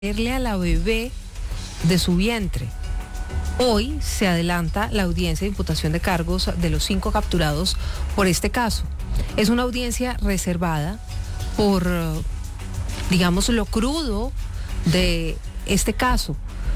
a la bebé de su vientre. Hoy se adelanta la audiencia de imputación de cargos de los 5 capturados por este caso. Es una audiencia reservada por, digamos, lo crudo de este caso.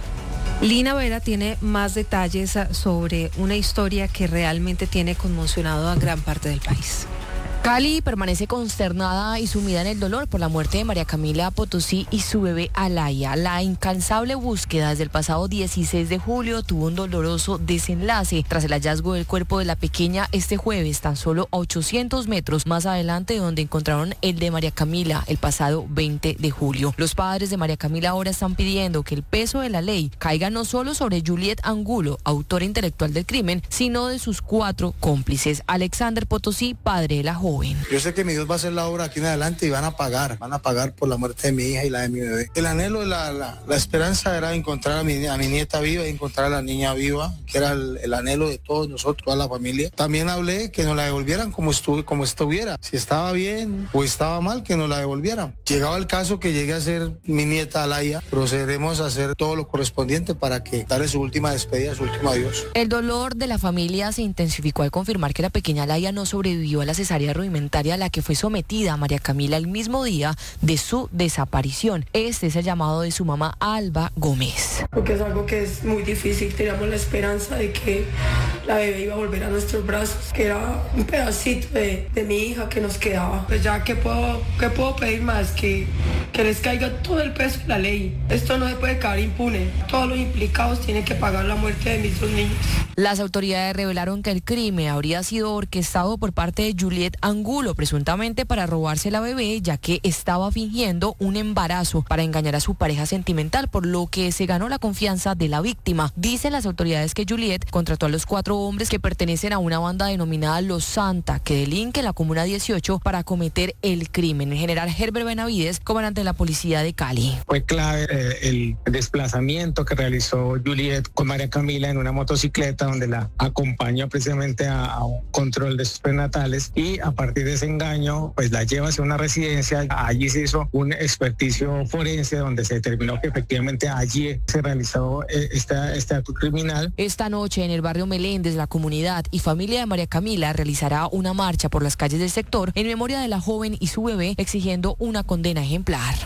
Lina Vera tiene más detalles sobre una historia que realmente tiene conmocionado a gran parte del país. Cali permanece consternada y sumida en el dolor por la muerte de María Camila Potosí y su bebé Alaya. La incansable búsqueda desde el pasado 16 de julio tuvo un doloroso desenlace tras el hallazgo del cuerpo de la pequeña este jueves, tan solo a 800 metros más adelante de donde encontraron el de María Camila el pasado 20 de julio. Los padres de María Camila ahora están pidiendo que el peso de la ley caiga no solo sobre Juliet Angulo, autora intelectual del crimen, sino de sus 4 cómplices. Alexander Potosí, padre de la joven. Yo sé que mi Dios va a hacer la obra aquí en adelante y van a pagar por la muerte de mi hija y la de mi bebé. El anhelo, la esperanza era encontrar a mi nieta viva y encontrar a la niña viva, que era el anhelo de todos nosotros, toda la familia. También hablé que nos la devolvieran como estuviera, si estaba bien o estaba mal, que nos la devolvieran. Llegaba el caso que llegue a ser mi nieta Alaya, procederemos a hacer todo lo correspondiente para que darle su última despedida, su último adiós. El dolor de la familia se intensificó al confirmar que la pequeña Alaya no sobrevivió a la cesárea alimentaria a la que fue sometida María Camila el mismo día de su desaparición. Este es el llamado de su mamá Alba Gómez. Porque es algo que es muy difícil. Teníamos la esperanza de que la bebé iba a volver a nuestros brazos, que era un pedacito de mi hija que nos quedaba. Pues ya, ¿qué puedo pedir más? Que les caiga todo el peso de la ley. Esto no se puede quedar impune. Todos los implicados tienen que pagar la muerte de mis 2 niños. Las autoridades revelaron que el crimen habría sido orquestado por parte de Juliet Angulo, presuntamente para robarse la bebé, ya que estaba fingiendo un embarazo para engañar a su pareja sentimental, por lo que se ganó la confianza de la víctima. Dicen las autoridades que Juliet contrató a los 4 hombres que pertenecen a una banda denominada Los Santa, que delinque en la Comuna 18 para cometer el crimen. El general Herbert Benavides, comandante de la policía de Cali. Fue clave el desplazamiento que realizó Juliet con María Camila en una motocicleta donde la acompañó precisamente a un control de sus prenatales, y a partir de ese engaño pues la lleva hacia una residencia. Allí se hizo un experticio forense donde se determinó que efectivamente allí se realizó este acto criminal. Esta noche en el barrio Meléndez, la comunidad y familia de María Camila realizará una marcha por las calles del sector en memoria de la joven y su bebé, exigiendo una condena ejemplar.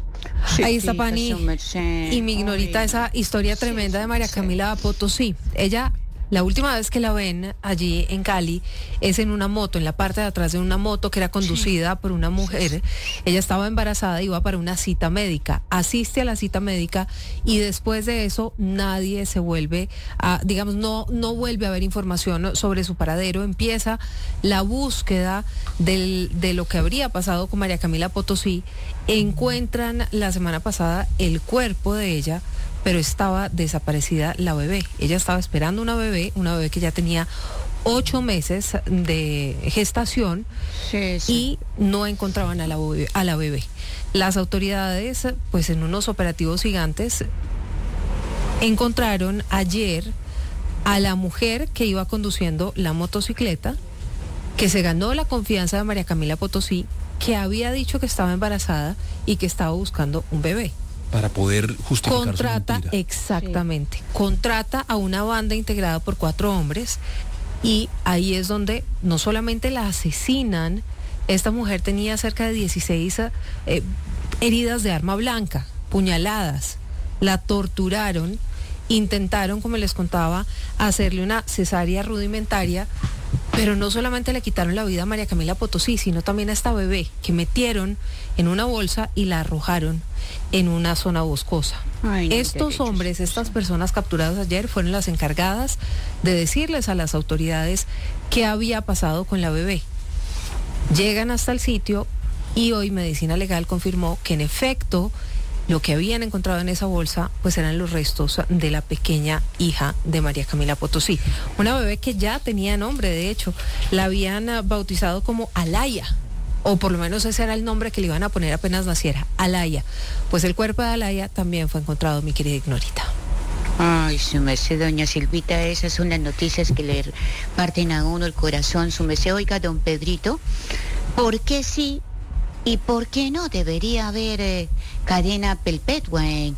Ahí está, Pani, y mi ignorita, esa historia tremenda de María Camila Potosí. Ella, la última vez que la ven allí en Cali es en una moto, en la parte de atrás de una moto que era conducida por una mujer. Ella estaba embarazada y iba para una cita médica. Asiste a la cita médica y después de eso nadie se vuelve a, digamos, no vuelve a haber información sobre su paradero. Empieza la búsqueda de lo que habría pasado con María Camila Potosí. Encuentran la semana pasada el cuerpo de ella, pero estaba desaparecida la bebé. Ella estaba esperando una bebé que ya tenía 8 meses de gestación, y no encontraban a la bebé. Las autoridades, pues en unos operativos gigantes, encontraron ayer a la mujer que iba conduciendo la motocicleta, que se ganó la confianza de María Camila Potosí, que había dicho que estaba embarazada y que estaba buscando un bebé. Para poder justificar Contrata, su mentira. exactamente, sí. Contrata a una banda integrada por 4 hombres, y ahí es donde no solamente la asesinan. Esta mujer tenía cerca de 16 heridas de arma blanca, puñaladas, la torturaron, intentaron, como les contaba, hacerle una cesárea rudimentaria, pero no solamente le quitaron la vida a María Camila Potosí, sino también a esta bebé, que metieron en una bolsa y la arrojaron en una zona boscosa. Estos hombres, estas personas capturadas ayer, fueron las encargadas de decirles a las autoridades qué había pasado con la bebé. Llegan hasta el sitio y hoy Medicina Legal confirmó que en efecto lo que habían encontrado en esa bolsa pues eran los restos de la pequeña hija de María Camila Potosí. Una bebé que ya tenía nombre, de hecho, la habían bautizado como Alaya, o por lo menos ese era el nombre que le iban a poner apenas naciera, Alaya. Pues el cuerpo de Alaya también fue encontrado, mi querida Ignorita. Ay, su merced, doña Silvita, esas son las noticias que le parten a uno el corazón. Su merced, oiga, don Pedrito, ¿por qué sí ¿Y por qué no debería haber cadena perpetua